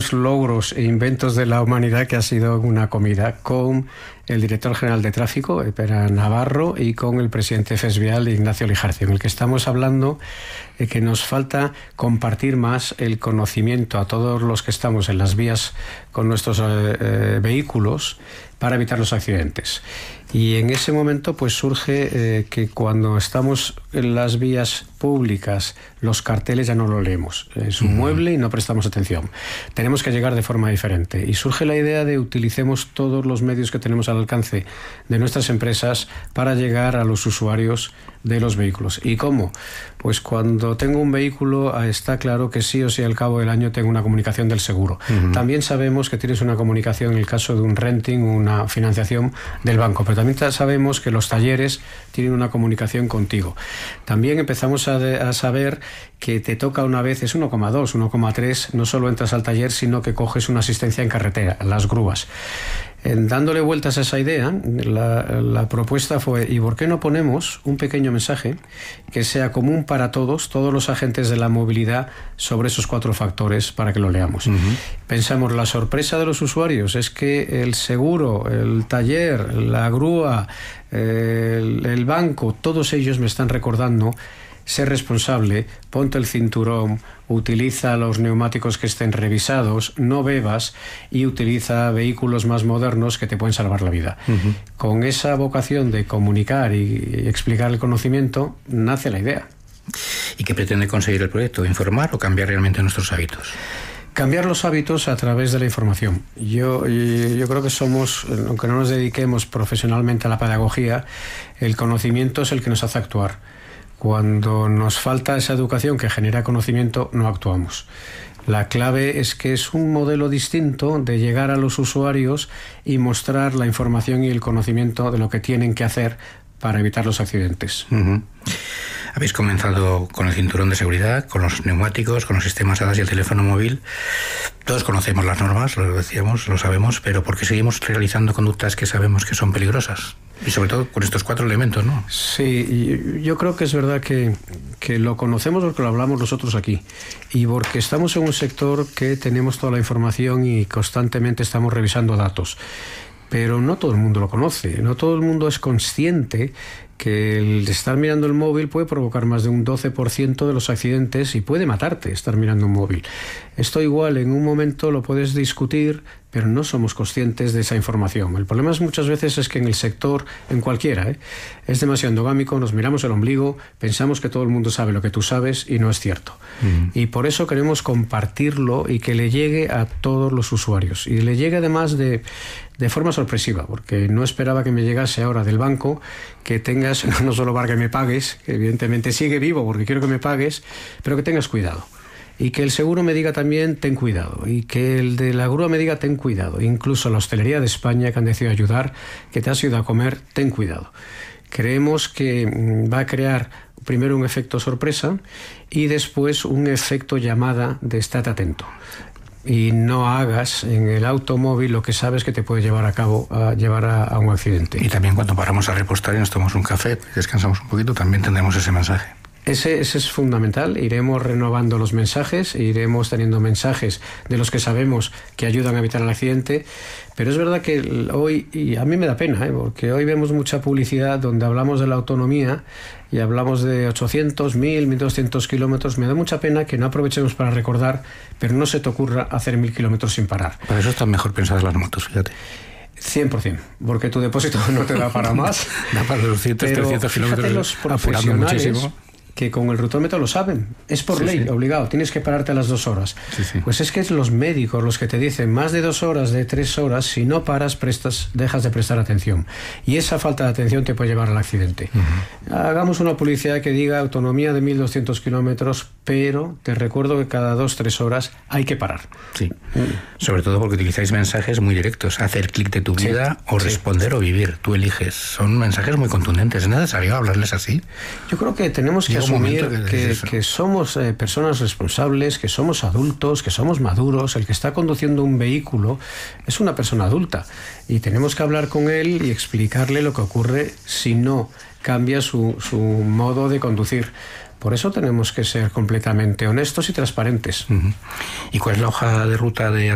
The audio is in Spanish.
mayores logros e inventos de la humanidad, que ha sido una comida con el director general de tráfico, Pera Navarro, y con el presidente de FESVIAL, Ignacio Lijarcio, en el que estamos hablando de que nos falta compartir más el conocimiento a todos los que estamos en las vías con nuestros vehículos para evitar los accidentes. Y en ese momento pues surge que cuando estamos en las vías públicas, los carteles ya no lo leemos. Es un mueble y no prestamos atención. Tenemos que llegar de forma diferente. Y surge la idea de utilicemos todos los medios que tenemos al alcance de nuestras empresas para llegar a los usuarios de los vehículos. ¿Y cómo? Pues cuando tengo un vehículo está claro que sí o sí al cabo del año tengo una comunicación del seguro. También sabemos que tienes una comunicación en el caso de un renting, una financiación del banco, pero también sabemos que los talleres tienen una comunicación contigo. También empezamos a saber que te toca una vez, es 1,2, 1,3, no solo entras al taller, sino que coges una asistencia en carretera, las grúas. Dándole vueltas a esa idea, la propuesta fue, ¿y por qué no ponemos un pequeño mensaje que sea común para todos los agentes de la movilidad sobre esos 4 factores para que lo leamos? Pensamos, la sorpresa de los usuarios es que el seguro, el taller, la grúa, el banco, todos ellos me están recordando: sé responsable, ponte el cinturón, utiliza los neumáticos que estén revisados, no bebas y utiliza vehículos más modernos que te pueden salvar la vida. Con esa vocación de comunicar y explicar el conocimiento, nace la idea. ¿Y qué pretende conseguir el proyecto? ¿Informar o cambiar realmente nuestros hábitos? Cambiar los hábitos a través de la información. Yo creo que somos, aunque no nos dediquemos profesionalmente a la pedagogía, el conocimiento es el que nos hace actuar. Cuando nos falta esa educación que genera conocimiento, no actuamos. La clave es que es un modelo distinto de llegar a los usuarios y mostrar la información y el conocimiento de lo que tienen que hacer para evitar los accidentes. Habéis comenzado con el cinturón de seguridad, con los neumáticos, con los sistemas ADAS y el teléfono móvil. Todos conocemos las normas, lo decíamos, lo sabemos, pero ¿por qué seguimos realizando conductas que sabemos que son peligrosas? Y sobre todo con estos 4 elementos, ¿no? Sí, yo creo que es verdad que lo conocemos porque lo hablamos nosotros aquí, y porque estamos en un sector que tenemos toda la información y constantemente estamos revisando datos. Pero no todo el mundo lo conoce, no todo el mundo es consciente que el estar mirando el móvil puede provocar más de un 12% de los accidentes y puede matarte estar mirando un móvil. Esto igual en un momento lo puedes discutir, pero no somos conscientes de esa información. El problema muchas veces es que en el sector, en cualquiera, es demasiado endogámico, nos miramos el ombligo, pensamos que todo el mundo sabe lo que tú sabes y no es cierto. Y por eso queremos compartirlo y que le llegue a todos los usuarios. Y le llegue además de forma sorpresiva, porque no esperaba que me llegase ahora del banco que tengas, no solo para que me pagues, que evidentemente sigue vivo porque quiero que me pagues, pero que tengas cuidado. Y que el seguro me diga también, ten cuidado. Y que el de la grúa me diga, ten cuidado. Incluso la hostelería de España, que han decidido ayudar, que te has ido a comer, ten cuidado. Creemos que va a crear primero un efecto sorpresa y después un efecto llamada de estate atento. Y no hagas en el automóvil lo que sabes que te puede llevar a un accidente. Y también cuando paramos a repostar y nos tomamos un café, descansamos un poquito, también tendremos ese mensaje. Ese es fundamental. Iremos renovando los mensajes, iremos teniendo mensajes de los que sabemos que ayudan a evitar el accidente, pero es verdad que hoy, y a mí me da pena, porque hoy vemos mucha publicidad donde hablamos de la autonomía y hablamos de 800, 1000, 1200 kilómetros. Me da mucha pena que no aprovechemos para recordar, pero no se te ocurra hacer 1000 kilómetros sin parar. Para eso están mejor pensadas las motos, fíjate. 100%, porque tu depósito no te da para más. Da para 200, 300 kilómetros, los profesionales muchísimo, que con el rutómetro lo saben, es por ley, obligado, tienes que pararte a las 2 horas. Pues es que es los médicos los que te dicen más de 2 horas, de 3 horas, si no paras, dejas de prestar atención. Y esa falta de atención te puede llevar al accidente. Hagamos una publicidad que diga autonomía de 1200 kilómetros, pero te recuerdo que cada 2-3 horas hay que parar. Sí, sobre todo porque utilizáis mensajes muy directos, hacer clic de tu vida o responder o vivir, tú eliges. Son mensajes muy contundentes, ¿es necesario hablarles así? Yo creo que tenemos que asumir que somos personas responsables, que somos adultos, que somos maduros. El que está conduciendo un vehículo es una persona adulta y tenemos que hablar con él y explicarle lo que ocurre si no cambia su modo de conducir. Por eso tenemos que ser completamente honestos y transparentes. ¿Y cuál es la hoja de ruta de